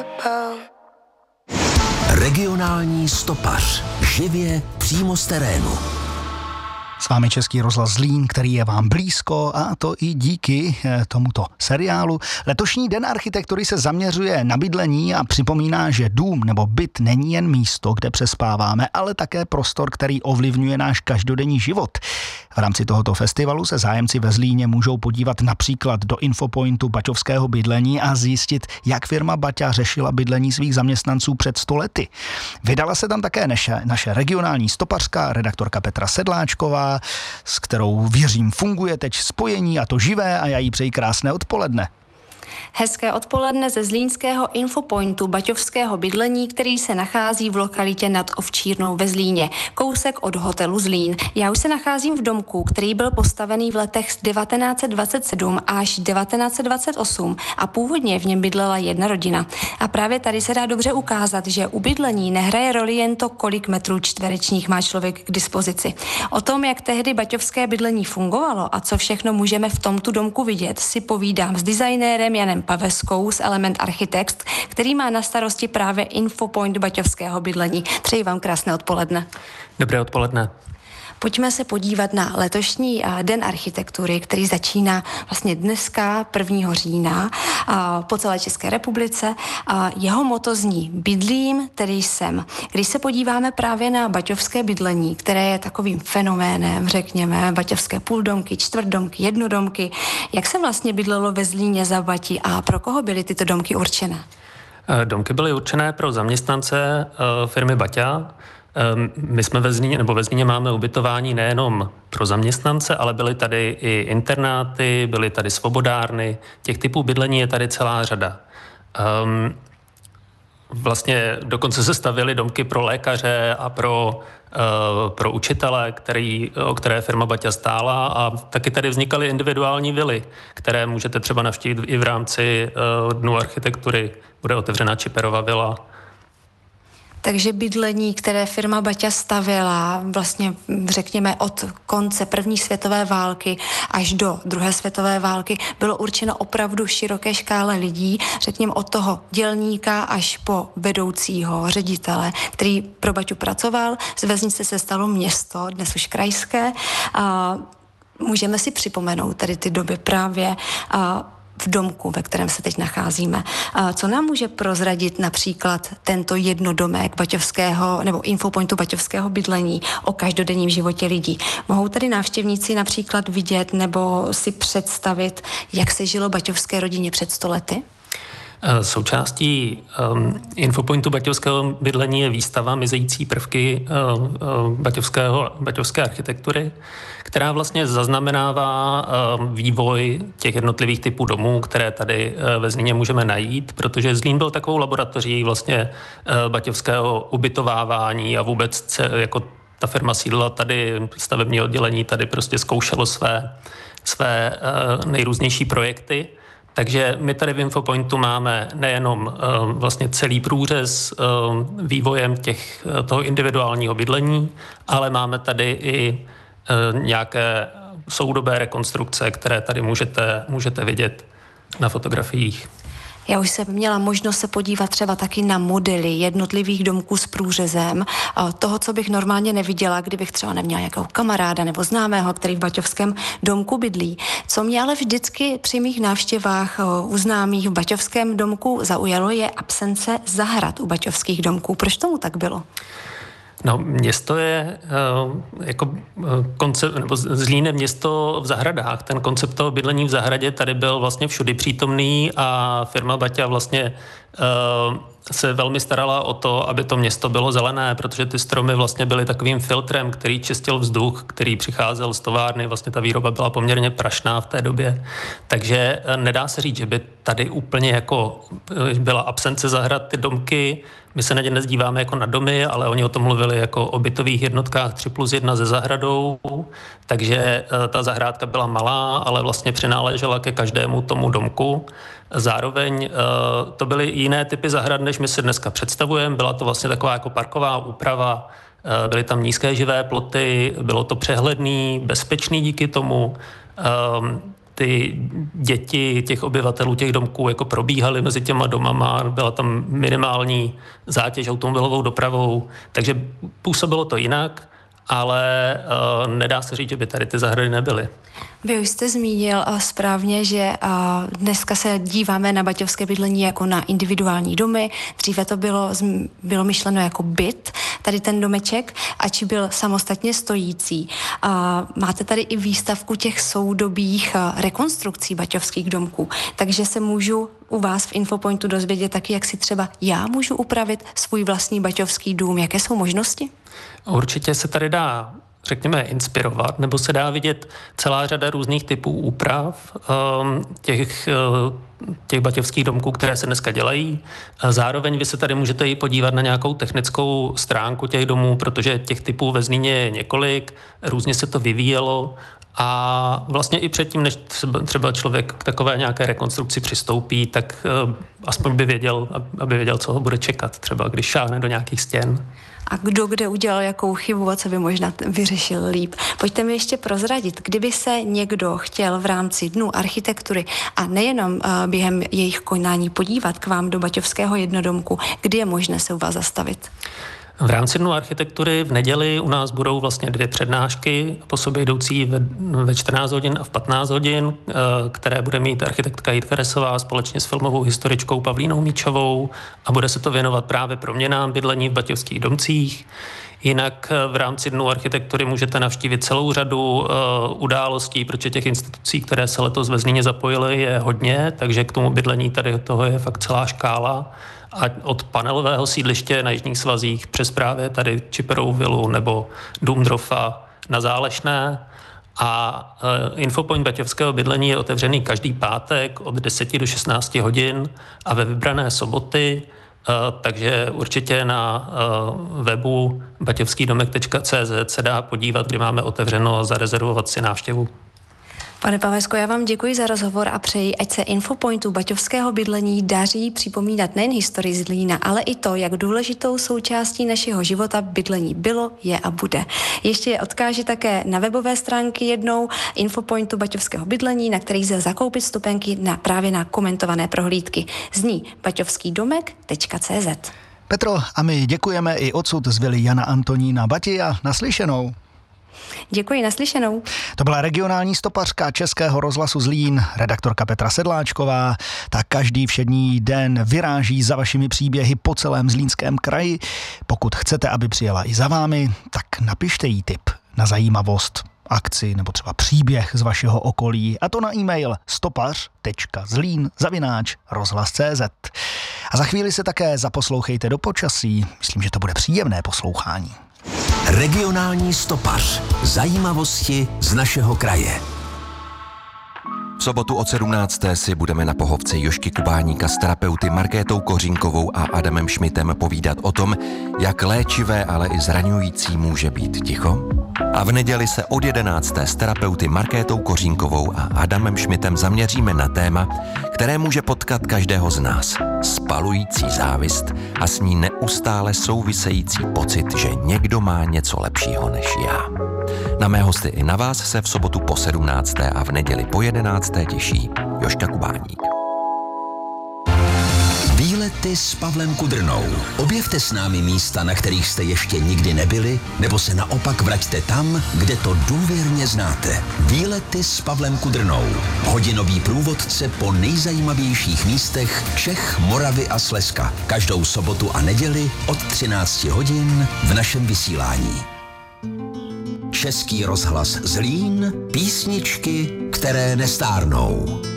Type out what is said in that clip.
Regionální stopař. Živě přímo z terénu. S vámi Český rozhlas Zlín, který je vám blízko, a to i díky tomuto seriálu. Letošní Den architektury se zaměřuje na bydlení a připomíná, že dům nebo byt není jen místo, kde přespáváme, ale také prostor, který ovlivňuje náš každodenní život. V rámci tohoto festivalu se zájemci ve Zlíně můžou podívat například do infopointu baťovského bydlení a zjistit, jak firma Baťa řešila bydlení svých zaměstnanců před 100 lety. Vydala se tam také naše regionální stopařka, redaktorka Petra Sedláčková, s kterou, věřím, funguje teď spojení, a to živé, a já jí přeji krásné odpoledne. Hezké odpoledne ze zlínského infopointu baťovského bydlení, který se nachází v lokalitě nad Ovčírnou ve Zlíně, kousek od hotelu Zlín. Já už se nacházím v domku, který byl postavený v letech 1927 až 1928 a původně v něm bydlela jedna rodina. A právě tady se dá dobře ukázat, že u bydlení nehraje roli jen to, kolik metrů čtverečních má člověk k dispozici. O tom, jak tehdy baťovské bydlení fungovalo a co všechno můžeme v tomto domku vidět, si povídám s designérem Janem Paveskou z Element Architects, který má na starosti právě infopoint baťovského bydlení. Přeji vám krásné odpoledne. Dobré odpoledne. Pojďme se podívat na letošní Den architektury, který začíná vlastně dneska 1. října po celé České republice. Jeho motto zní Bydlím, tedy jsem. Když se podíváme právě na baťovské bydlení, které je takovým fenoménem, řekněme, baťovské půldomky, čtvrtdomky, jednodomky, jak se vlastně bydlelo ve Zlíně za Batí a pro koho byly tyto domky určené? Domky byly určené pro zaměstnance firmy Baťa. My jsme ve Zlíně máme ubytování nejenom pro zaměstnance, ale byly tady i internáty, byly tady svobodárny. Těch typů bydlení je tady celá řada. Vlastně dokonce se stavěly domky pro lékaře a pro učitele, o které firma Baťa stála, a taky tady vznikaly individuální vily, které můžete třeba navštívit i v rámci Dnů architektury. Bude otevřená Čiperova vila. Takže bydlení, které firma Baťa stavěla vlastně, řekněme, od konce první světové války až do druhé světové války, bylo určeno opravdu široké škále lidí, řekněme od toho dělníka až po vedoucího ředitele, který pro Baťu pracoval. Z vesnice se stalo město, dnes už krajské. Můžeme si připomenout tady ty doby právě v domku, ve kterém se teď nacházíme. Co nám může prozradit například tento jednodomek baťovského nebo infopointu baťovského bydlení o každodenním životě lidí? Mohou tady návštěvníci například vidět nebo si představit, jak se žilo baťovské rodině před 100 lety? Součástí infopointu baťovského bydlení je výstava Mizející prvky baťovské architektury, která vlastně zaznamenává vývoj těch jednotlivých typů domů, které tady ve Zlíně můžeme najít, protože Zlín byl takovou laboratoří vlastně baťovského ubytovávání a vůbec jako ta firma sídla tady, stavební oddělení tady prostě zkoušelo své nejrůznější projekty. Takže my tady v Infopointu máme nejenom vlastně celý průřez vývojem toho individuálního bydlení, ale máme tady i nějaké soudobé rekonstrukce, které tady můžete vidět na fotografiích. Já už jsem měla možnost se podívat třeba taky na modely jednotlivých domků s průřezem, toho, co bych normálně neviděla, kdybych třeba neměla nějakého kamaráda nebo známého, který v baťovském domku bydlí. Co mě ale vždycky při mých návštěvách u známých v baťovském domku zaujalo, je absence zahrad u baťovských domků. Proč tomu tak bylo? No, město je jako koncept, nebo Zlín je město v zahradách. Ten koncept toho bydlení v zahradě tady byl vlastně všudy přítomný a firma Baťa vlastně se velmi starala o to, aby to město bylo zelené, protože ty stromy vlastně byly takovým filtrem, který čistil vzduch, který přicházel z továrny. Vlastně ta výroba byla poměrně prašná v té době. Takže nedá se říct, že by tady úplně jako byla absence zahrad. Ty domky, my se na ně nezdíváme jako na domy, ale oni o tom mluvili jako o bytových jednotkách 3+1 se zahradou, takže ta zahrádka byla malá, ale vlastně přináležela ke každému tomu domku. Zároveň to byly jiné typy zahrad, než my si dneska představujeme. Byla to vlastně taková jako parková úprava, byly tam nízké živé ploty, bylo to přehledný, bezpečný díky tomu. ty děti těch obyvatelů těch domků jako probíhaly mezi těma domama, byla tam minimální zátěž automobilovou dopravou, takže působilo to jinak, ale nedá se říct, že by tady ty zahrady nebyly. Vy už jste zmínil správně, že dneska se díváme na baťovské bydlení jako na individuální domy. Dříve to bylo myšleno jako byt, tady ten domeček, ač byl samostatně stojící. Máte tady i výstavku těch soudobých rekonstrukcí baťovských domků, takže se můžu u vás v Infopointu dozvědět taky, jak si třeba já můžu upravit svůj vlastní baťovský dům. Jaké jsou možnosti? Určitě se tady dá, řekněme, inspirovat, nebo se dá vidět celá řada různých typů úprav těch baťovských domků, které se dneska dělají. Zároveň vy se tady můžete i podívat na nějakou technickou stránku těch domů, protože těch typů ve Zlíně je několik, různě se to vyvíjelo a vlastně i předtím, než třeba člověk k takové nějaké rekonstrukci přistoupí, tak aspoň aby věděl, co ho bude čekat, třeba když šáhne do nějakých stěn. A kdo kde udělal jakou chybu a co by možná vyřešil líp. Pojďte mi ještě prozradit, kdyby se někdo chtěl v rámci Dnů architektury a nejenom během jejich konání podívat k vám do baťovského jednodomku, kdy je možné se u vás zastavit? V rámci Dnů architektury v neděli u nás budou vlastně 2 přednášky po sobě jdoucí ve 14 hodin a v 15 hodin, které bude mít architektka Jitka Resová společně s filmovou historičkou Pavlínou Míčovou a bude se to věnovat právě proměnám bydlení v baťovských domcích. Jinak v rámci Dnů architektury můžete navštívit celou řadu událostí, protože těch institucí, které se letos ve Zlíně zapojily, je hodně, takže k tomu bydlení tady toho je fakt celá škála. A od panelového sídliště na Jižních svazích přes právě tady Čiperovou vilu nebo Dům Drofa na Zálešné. A Infopoint baťovského bydlení je otevřený každý pátek od 10 do 16 hodin a ve vybrané soboty, takže určitě na webu baťovskýdomek.cz se dá podívat, kdy máme otevřeno a zarezervovat si návštěvu. Pane Pavesko, já vám děkuji za rozhovor a přeji, ať se Infopointu baťovského bydlení daří připomínat nejen historii Zlína, ale i to, jak důležitou součástí našeho života bydlení bylo, je a bude. Ještě odkáži také na webové stránky jednou Infopointu baťovského bydlení, na kterých lze zakoupit vstupenky právě na komentované prohlídky. Zní baťovskýdomek.cz. Petro, a my děkujeme i odsud z vily Jana Antonína Bati a naslyšenou. Děkuji, naslyšenou. To byla regionální stopařka Českého rozhlasu Zlín, redaktorka Petra Sedláčková. Ta každý všední den vyráží za vašimi příběhy po celém Zlínském kraji. Pokud chcete, aby přijela i za vámi, tak napište jí tip na zajímavost, akci nebo třeba příběh z vašeho okolí, a to na e-mail stopař.zlín@rozhlas.cz. A za chvíli se také zaposlouchejte do počasí. Myslím, že to bude příjemné poslouchání. Regionální stopař. Zajímavosti z našeho kraje. V sobotu od 17. si budeme na pohovce Jožky Kubáníka s terapeuty Markétou Kořínkovou a Adamem Šmitem povídat o tom, jak léčivé, ale i zraňující může být ticho. A v neděli se od 11. s terapeuty Markétou Kořínkovou a Adamem Šmitem zaměříme na téma, které může potkat každého z nás. Spalující závist a s ní neustále související pocit, že někdo má něco lepšího než já. Na mé hosty i na vás se v sobotu po 17. a v neděli po 11. těší Jožka Kubáník. Výlety s Pavlem Kudrnou. Objevte s námi místa, na kterých jste ještě nikdy nebyli, nebo se naopak vraťte tam, kde to důvěrně znáte. Výlety s Pavlem Kudrnou. Hodinový průvodce po nejzajímavějších místech Čech, Moravy a Slezska. Každou sobotu a neděli od 13 hodin v našem vysílání. Český rozhlas Zlín, písničky, které nestárnou.